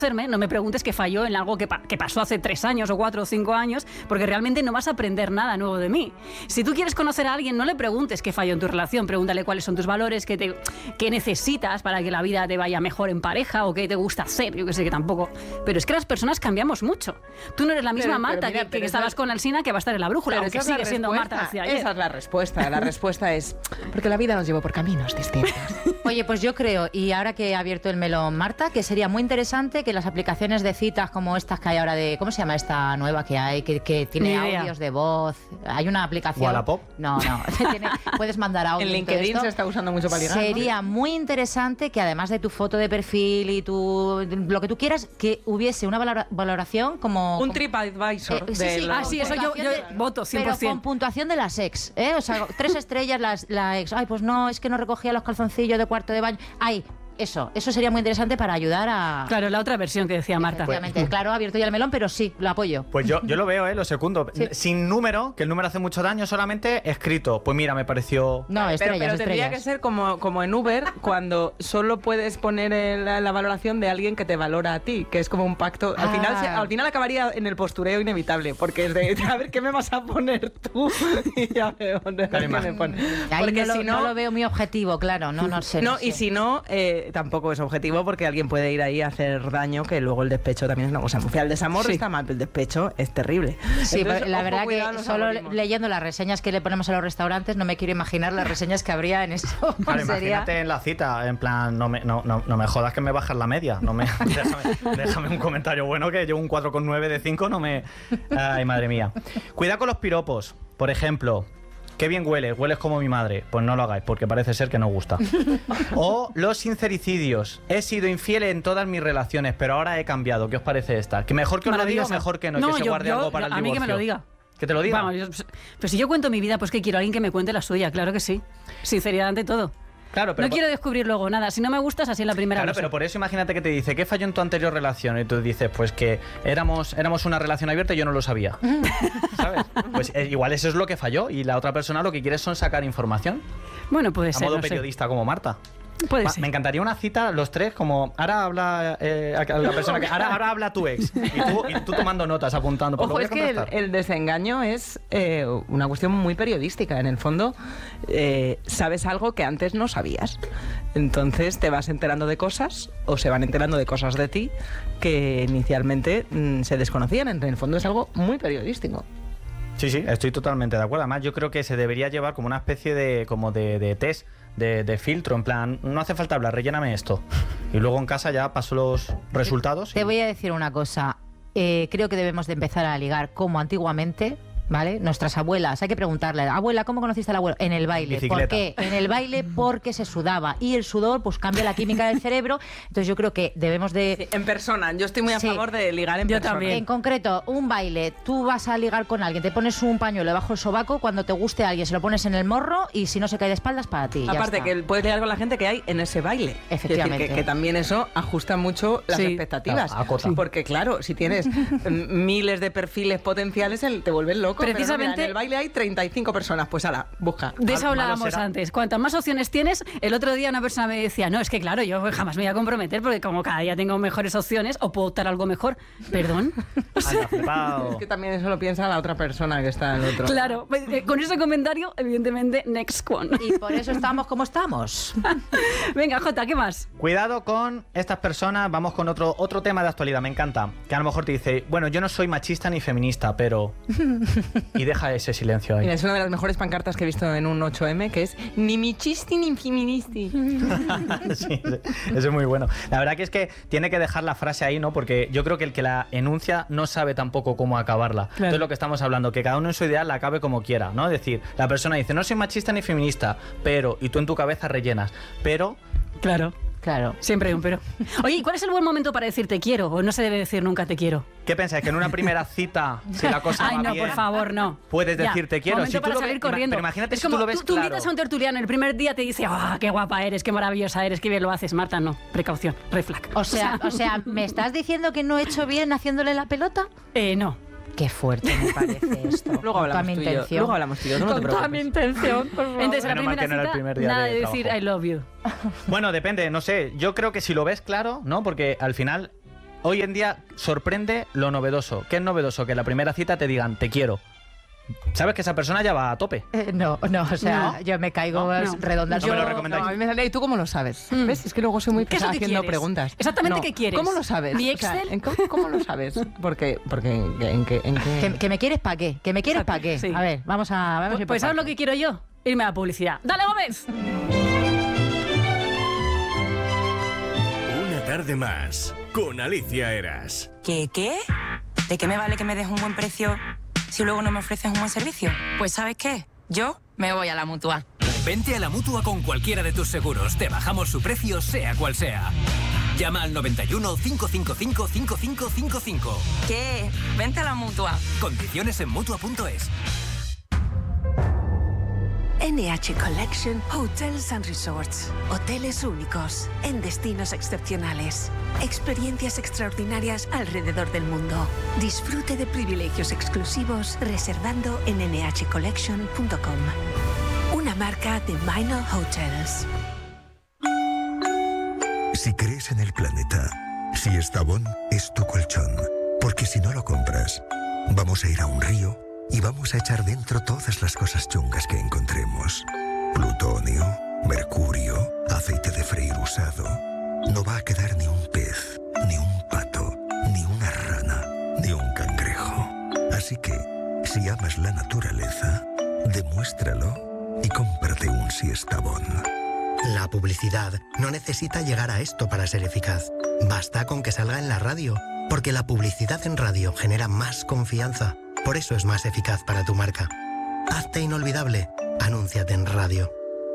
no me preguntes qué falló en algo que pasó hace 3 años o 4 o 5 años, porque realmente no vas a aprender nada nuevo de mí. Si tú quieres conocer a alguien, no le preguntes qué falló en tu relación, pregúntale cuáles son tus valores, qué necesitas para que la vida te vaya mejor en pareja o qué te gusta hacer, yo que sé, que tampoco. Pero es que las personas cambiamos mucho. Tú no eres la misma Marta que estabas con Alsina que va a estar en la brújula, aunque sigue siendo Marta García ayer. Esa es la respuesta. La respuesta es porque la vida nos llevó por caminos distintos. Oye, pues yo creo, y ahora que ha abierto el melón Marta, que sería muy interesante que las aplicaciones de citas como estas que hay ahora de... ¿Cómo se llama esta nueva que hay? Que tiene audios de voz. Hay una aplicación... ¿Wallapop? No. Puedes mandar audio. En LinkedIn se está usando mucho para ligar. Sería muy interesante que además de tu foto de perfil y lo que tú quieras, que hubiese una valoración como... Un TripAdvisor. Sí, eso yo voto 100%. Pero con puntuación de las ex, ¿eh? O sea, 3 estrellas la ex. Ay, pues no, es que no recogía los calzoncillos de cuarto de baño. Ay, eso sería muy interesante para ayudar a... Claro, la otra versión que decía Marta. Efectivamente, claro, ha abierto ya el melón, pero sí, lo apoyo. Pues yo lo veo, lo secundo. Sí. Sin número, que el número hace mucho daño, solamente escrito. Pues mira, me pareció... No, pero tendría que ser como en Uber, cuando solo puedes poner la valoración de alguien que te valora a ti, que es como un pacto. Al final acabaría en el postureo inevitable, porque es de, a ver, ¿qué me vas a poner tú? Y ya veo, qué me pone. Porque si no lo veo muy objetivo, claro, no sé. No, y si no... tampoco es objetivo porque alguien puede ir ahí a hacer daño, que luego el despecho también es una cosa muy fea. El desamor está mal, pero el despecho es terrible. Sí, entonces, la verdad que solo abrimos. leyendo las reseñas que le ponemos a los restaurantes no me quiero imaginar las reseñas que habría en eso. Claro, imagínate en la cita, en plan, no me jodas que me bajas la media, déjame un comentario bueno, que llevo un 4,9 de 5, Ay, madre mía. Cuidado con los piropos, por ejemplo... Qué bien hueles como mi madre. Pues no lo hagáis, porque parece ser que no gusta. O los sincericidios. He sido infiel en todas mis relaciones, pero ahora he cambiado. ¿Qué os parece esta? ¿Que mejor que os lo diga o mejor que no? Que se guarde algo para el divorcio. A mí que me lo diga. ¿Que te lo diga? Vamos, pues si yo cuento mi vida, pues que quiero a alguien que me cuente la suya. Claro que sí. Sinceridad ante todo. Claro, pero no quiero descubrir luego nada. Si no me gustas, así en la primera vez. Claro, pero por eso imagínate que te dice, ¿qué falló en tu anterior relación? Y tú dices, pues que éramos una relación abierta y yo no lo sabía. ¿Sabes? Pues igual eso es lo que falló y la otra persona lo que quiere son sacar información. Bueno, puede ser. A modo periodista como Marta. Puede ser. Me encantaría una cita, los tres, como ahora habla la persona que ahora habla tu ex y tú tomando notas, apuntando. Ojo, es que el desengaño es una cuestión muy periodística. En el fondo, sabes algo que antes no sabías. Entonces te vas enterando de cosas o se van enterando de cosas de ti que inicialmente se desconocían. En el fondo es algo muy periodístico. Sí, estoy totalmente de acuerdo. Además, yo creo que se debería llevar como una especie de test, de filtro, en plan, no hace falta hablar, relléname esto. Y luego en casa ya paso los resultados. Te voy a decir una cosa. Creo que debemos de empezar a ligar como antiguamente, ¿vale? Nuestras abuelas, hay que preguntarle, abuela, ¿cómo conociste al abuelo? En el baile. Bicicleta. ¿Por qué? En el baile porque se sudaba y el sudor pues cambia la química del cerebro. Entonces yo creo que debemos de... Sí, en persona, yo estoy muy a favor de ligar en persona. También. En concreto, un baile, tú vas a ligar con alguien, te pones un pañuelo debajo del sobaco, cuando te guste a alguien se lo pones en el morro y si no se cae de espaldas para ti. Aparte que puedes ligar con la gente que hay en ese baile. Efectivamente. Es decir, que también eso ajusta mucho las expectativas. Porque claro, si tienes miles de perfiles potenciales, te vuelves loco. Precisamente... Pero no, mira, en el baile hay 35 personas, pues ala, busca. De eso hablábamos antes. Cuantas más opciones tienes, el otro día una persona me decía, no, es que claro, yo jamás me voy a comprometer porque como cada día tengo mejores opciones o puedo optar a algo mejor. ¿Perdón? Es que también eso lo piensa la otra persona que está en el otro. Claro, con ese comentario, evidentemente, next one. Y por eso estamos como estamos. Venga, Jota, ¿qué más? Cuidado con estas personas, vamos con otro tema de actualidad, me encanta. Que a lo mejor te dice, bueno, yo no soy machista ni feminista, pero... Y deja ese silencio ahí. Mira, es una de las mejores pancartas que he visto en un 8M, que es ni michisti ni feministi. Sí, eso es muy bueno. La verdad que es que tiene que dejar la frase ahí, ¿no? Porque yo creo que el que la enuncia no sabe tampoco cómo acabarla. Claro. Entonces lo que estamos hablando, que cada uno en su ideal la acabe como quiera, ¿no? Es decir, la persona dice, no soy machista ni feminista, pero, y tú en tu cabeza rellenas, pero... Claro, siempre hay un pero. Oye, ¿y cuál es el buen momento para decir te quiero? ¿O no se debe decir nunca te quiero? ¿Qué pensáis? ¿Que en una primera cita, si la cosa Ay, va no, bien, por favor, no. puedes decir te quiero? Momento Si para tú salir corriendo. Pero imagínate es si como, tú lo ves tú claro. invitas a un tertuliano, el primer día te dice, qué guapa eres, qué maravillosa eres, qué bien lo haces. Marta, no. Precaución, red flag. O sea, ¿me estás diciendo que no he hecho bien haciéndole la pelota? No. Qué fuerte me parece esto. Luego hablamos tú y yo. Luego hablamos tú y yo, no te preocupes. Con toda mi intención, por favor. Entonces, la primera cita, nada de decir I love you. Bueno, depende, no sé. Yo creo que si lo ves claro, ¿no? Porque al final hoy en día sorprende lo novedoso. ¿Qué es novedoso? Que en la primera cita te digan, te quiero. ¿Sabes que esa persona ya va a tope? No, o sea, yo me caigo redonda. No me lo recomendáis. No, a mí me sale, ¿y tú cómo lo sabes? ¿Ves? Es que luego soy muy ¿Qué es lo pesada que haciendo quieres? preguntas. Exactamente, ¿qué quieres? ¿Cómo lo sabes? ¿Mi O sea, Excel? ¿cómo lo sabes? Porque ¿en qué? ¿Que me quieres para qué? ¿Que me quieres para qué? Sí. A ver, vamos a ir por Pues ¿sabes lo partes. que quiero yo? Irme a la publicidad. ¡Dale, Gómez! Una tarde más con Alicia Eras. ¿Qué? ¿De qué me vale que me des un buen precio si luego no me ofreces un buen servicio? Pues ¿sabes qué? Yo me voy a la Mutua. Vente a la Mutua con cualquiera de tus seguros. Te bajamos su precio, sea cual sea. Llama al 91 555 5555. ¿Qué? Vente a la Mutua. Condiciones en Mutua.es. NH Collection Hotels and Resorts. Hoteles únicos, en destinos excepcionales. Experiencias extraordinarias alrededor del mundo. Disfrute de privilegios exclusivos reservando en nhcollection.com. Una marca de Minor Hotels. Si crees en el planeta, si Estavón es tu colchón, porque si no lo compras, vamos a ir a un río y vamos a echar dentro todas las cosas chungas que encontremos. Plutonio, mercurio, aceite de freír usado. No va a quedar ni un pez, ni un pato, ni una rana, ni un cangrejo. Así que, si amas la naturaleza, demuéstralo y cómprate un Siestabón. La publicidad no necesita llegar a esto para ser eficaz. Basta con que salga en la radio, porque la publicidad en radio genera más confianza. Por eso es más eficaz para tu marca. Hazte inolvidable. Anúnciate en radio.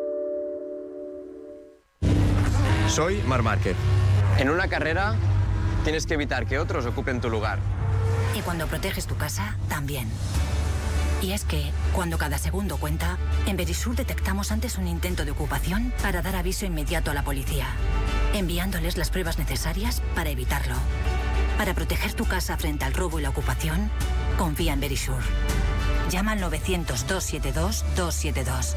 Soy Marc Márquez. En una carrera tienes que evitar que otros ocupen tu lugar. Y cuando proteges tu casa, también. Y es que, cuando cada segundo cuenta, en Verisur detectamos antes un intento de ocupación para dar aviso inmediato a la policía, enviándoles las pruebas necesarias para evitarlo. Para proteger tu casa frente al robo y la ocupación, confía en Verisur. Llama al 900-272-272.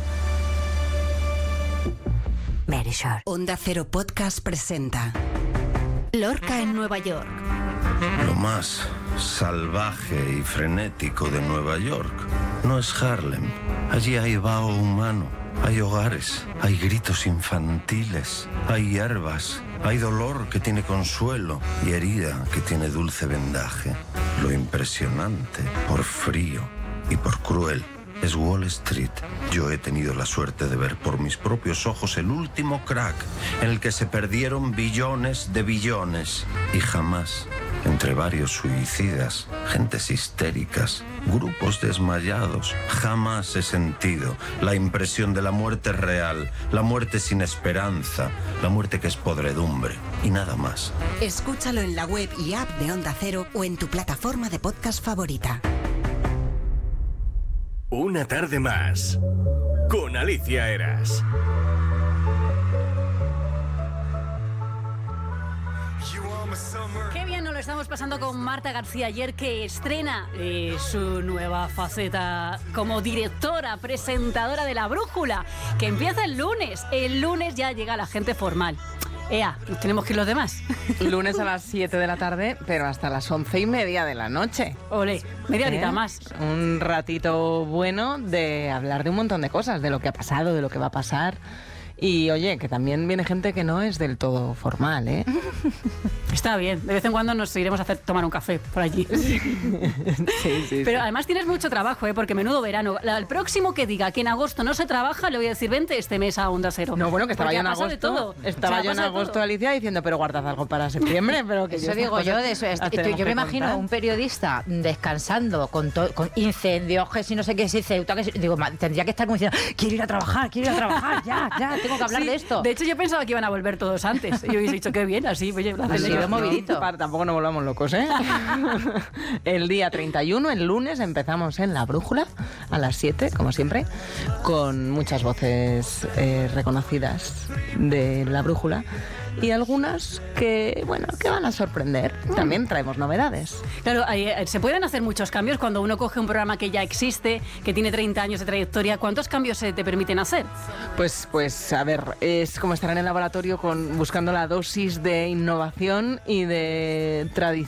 Verisur. Onda Cero Podcast presenta Lorca en Nueva York. Lo más salvaje y frenético de Nueva York no es Harlem. Allí hay vaho humano, hay hogares, hay gritos infantiles, hay hierbas, hay dolor que tiene consuelo y herida que tiene dulce vendaje. Lo impresionante, por frío y por cruel, es Wall Street. Yo he tenido la suerte de ver por mis propios ojos el último crack en el que se perdieron billones de billones. Y jamás, entre varios suicidas, gentes histéricas, grupos desmayados, jamás he sentido la impresión de la muerte real, la muerte sin esperanza, la muerte que es podredumbre y nada más. Escúchalo en la web y app de Onda Cero o en tu plataforma de podcast favorita. Una tarde más con Alicia Eras. Qué bien nos lo estamos pasando con Marta García ayer, que estrena su nueva faceta como directora, presentadora de La Brújula, que empieza el lunes. El lunes ya llega la gente formal. Ea, tenemos que ir los demás. Lunes a las 7 de la tarde, pero hasta las 11:30 de la noche. Ole, media horita más. Un ratito bueno de hablar de un montón de cosas, de lo que ha pasado, de lo que va a pasar. Y oye, que también viene gente que no es del todo formal, ¿eh? Está bien, de vez en cuando nos iremos a tomar un café por allí. Sí. Pero además tienes mucho trabajo, ¿eh? Porque menudo verano. El próximo que diga que en agosto no se trabaja, le voy a decir, vente este mes a Onda Cero. No, bueno, que estaba yo en agosto. Estaba yo en agosto, Alicia, diciendo, pero guardad algo para septiembre. Pero que eso digo yo, de eso. Yo me imagino un periodista descansando con incendios, que si no sé qué, si Ceuta, que digo, tendría que estar como diciendo, quiero ir a trabajar, ya, tengo que hablar de esto. De hecho, yo pensaba que iban a volver todos antes. Y yo hubiese dicho, qué bien, así, oye, movidito. Tampoco nos volvamos locos, ¿eh? El día 31, el lunes, empezamos en La Brújula a las 7, como siempre, con muchas voces reconocidas de La Brújula. y algunas que, bueno, que van a sorprender. También traemos novedades. Claro, se pueden hacer muchos cambios cuando uno coge un programa que ya existe, que tiene 30 años de trayectoria. ¿Cuántos cambios se te permiten hacer? Pues a ver, es como estar en el laboratorio buscando la dosis de innovación y de tradición